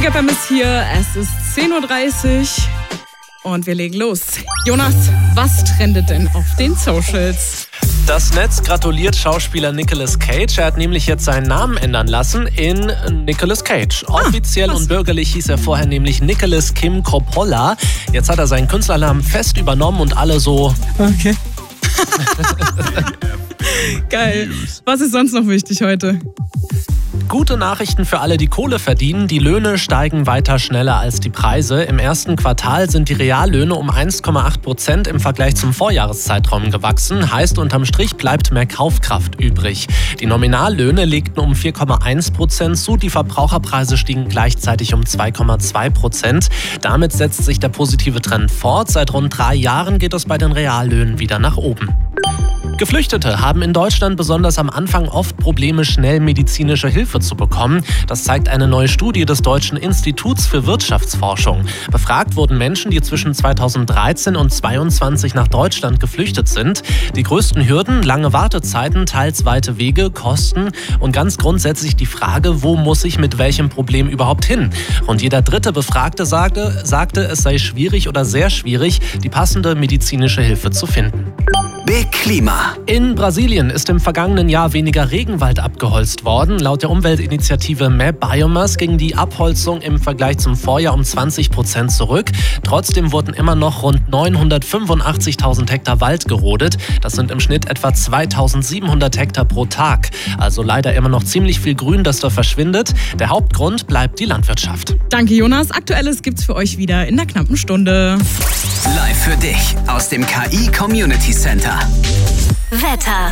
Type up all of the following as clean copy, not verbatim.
Big FM ist hier, es ist 10.30 Uhr und wir legen los. Jonas, was trendet denn auf den Socials? Das Netz gratuliert Schauspieler Nicolas Cage. Er hat nämlich jetzt seinen Namen ändern lassen in Nicolas Cage. Offiziell und bürgerlich hieß er vorher nämlich Nicolas Kim Coppola. Jetzt hat er seinen Künstlernamen fest übernommen und alle so... Okay. Geil. Was ist sonst noch wichtig heute? Gute Nachrichten für alle, die Kohle verdienen. Die Löhne steigen weiter schneller als die Preise. Im ersten Quartal sind die Reallöhne um 1,8% im Vergleich zum Vorjahreszeitraum gewachsen. Heißt, unterm Strich bleibt mehr Kaufkraft übrig. Die Nominallöhne legten um 4,1% zu. Die Verbraucherpreise stiegen gleichzeitig um 2,2%. Damit setzt sich der positive Trend fort. Seit rund 3 Jahren geht es bei den Reallöhnen wieder nach oben. Geflüchtete haben in Deutschland besonders am Anfang oft Probleme, schnell medizinische Hilfe zu bekommen. Das zeigt eine neue Studie des Deutschen Instituts für Wirtschaftsforschung. Befragt wurden Menschen, die zwischen 2013 und 2022 nach Deutschland geflüchtet sind. Die größten Hürden, lange Wartezeiten, teils weite Wege, Kosten und ganz grundsätzlich die Frage, wo muss ich mit welchem Problem überhaupt hin? Rund jeder dritte Befragte sagte, es sei schwierig oder sehr schwierig, die passende medizinische Hilfe zu finden. Big Klima. In Brasilien ist im vergangenen Jahr weniger Regenwald abgeholzt worden. Laut der Umweltinitiative Map Biomass ging die Abholzung im Vergleich zum Vorjahr um 20% zurück. Trotzdem wurden immer noch rund 985.000 Hektar Wald gerodet. Das sind im Schnitt etwa 2.700 Hektar pro Tag. Also leider immer noch ziemlich viel Grün, das da verschwindet. Der Hauptgrund bleibt die Landwirtschaft. Danke, Jonas. Aktuelles gibt's für euch wieder in der knappen Stunde. Live für dich aus dem KI Community Center. Wetter.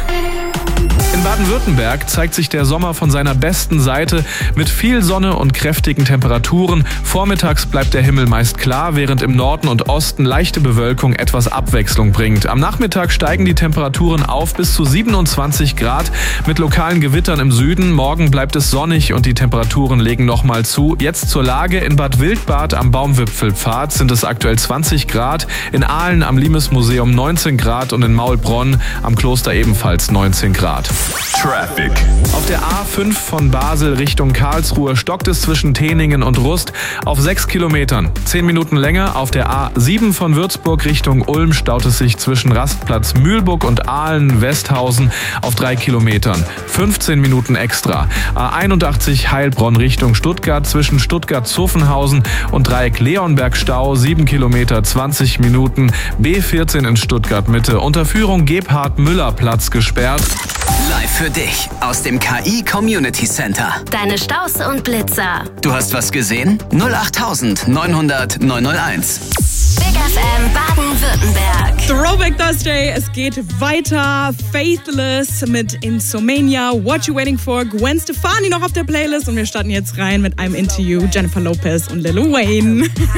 In Baden-Württemberg zeigt sich der Sommer von seiner besten Seite mit viel Sonne und kräftigen Temperaturen. Vormittags bleibt der Himmel meist klar, während im Norden und Osten leichte Bewölkung etwas Abwechslung bringt. Am Nachmittag steigen die Temperaturen auf bis zu 27 Grad mit lokalen Gewittern im Süden. Morgen bleibt es sonnig und die Temperaturen legen nochmal zu. Jetzt zur Lage: in Bad Wildbad am Baumwipfelpfad sind es aktuell 20 Grad, in Aalen am Limesmuseum 19 Grad und in Maulbronn am Kloster ebenfalls 19 Grad. Traffic. Auf der A5 von Basel Richtung Karlsruhe stockt es zwischen Teningen und Rust auf 6 Kilometern. 10 Minuten länger. Auf der A7 von Würzburg Richtung Ulm staut es sich zwischen Rastplatz Mühlburg und Aalen-Westhausen auf 3 Kilometern. 15 Minuten extra. A81 Heilbronn Richtung Stuttgart zwischen Stuttgart-Zuffenhausen und Dreieck Leonberg Stau 7 Kilometer 20 Minuten. B14 in Stuttgart Mitte. Unterführung Gebhard-Müller-Platz gesperrt. Live für dich aus dem KI Community Center. Deine Staus und Blitzer. Du hast was gesehen? 08000 900 901. Big FM Baden-Württemberg. Throwback Thursday, es geht weiter. Faithless mit Insomnia, What You Waiting For, Gwen Stefani noch auf der Playlist und wir starten jetzt rein mit einem Interview, Jennifer Lopez und Lil Wayne.